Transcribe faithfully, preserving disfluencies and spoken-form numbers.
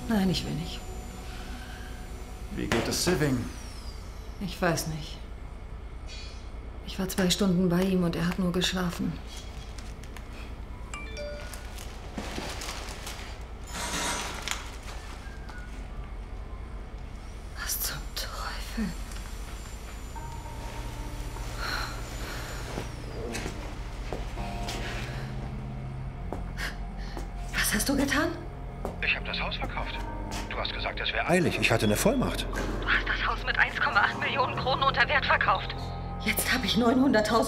Nein, ich will nicht. Wie geht es Siving? Ich weiß nicht. Ich war zwei Stunden bei ihm und er hat nur geschlafen. Was zum Teufel? Was hast du getan? Ich habe das Haus verkauft. Du hast gesagt, es wäre eilig. Ich hatte eine Vollmacht. Du hast das Haus mit eins Komma acht Millionen Kronen unter Wert verkauft. Jetzt habe ich neunhunderttausend